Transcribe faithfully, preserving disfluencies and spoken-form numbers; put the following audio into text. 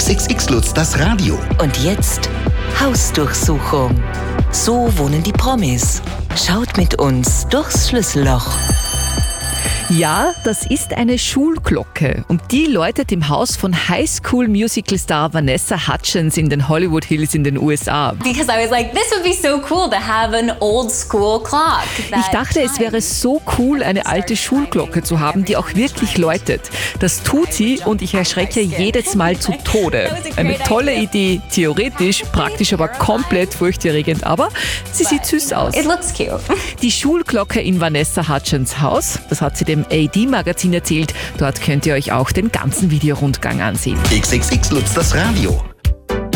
X X X Lutz, das Radio. Und jetzt Hausdurchsuchung. So wohnen die Promis. Schaut mit uns durchs Schlüsselloch. Ja, das ist eine Schulglocke und die läutet im Haus von High-School-Musical-Star Vanessa Hudgens in den Hollywood Hills in den U S A. Because I was like, this would be so cool to have an old school clock. Ich dachte, es wäre so cool, eine alte Schulglocke zu haben, die auch wirklich läutet. Das tut sie und ich erschrecke jedes Mal zu Tode. Eine tolle Idee, theoretisch, praktisch aber komplett furchterregend, aber sie sieht süß aus. It looks cute. Die Schulglocke in Vanessa Hudgens Haus, das hat sie dem A D-Magazin erzählt. Dort könnt ihr euch auch den ganzen Videorundgang ansehen. X X X Lutz, das Radio.